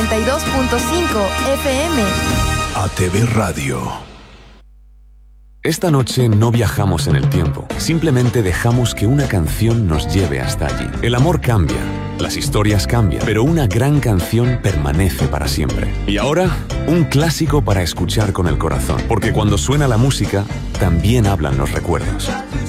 92.5 FM. ATV Radio. Esta noche no viajamos en el tiempo, simplemente dejamos que una canción nos lleve hasta allí. El amor cambia, las historias cambian, pero una gran canción permanece para siempre. Y ahora, un clásico para escuchar con el corazón, porque cuando suena la música, también hablan los recuerdos.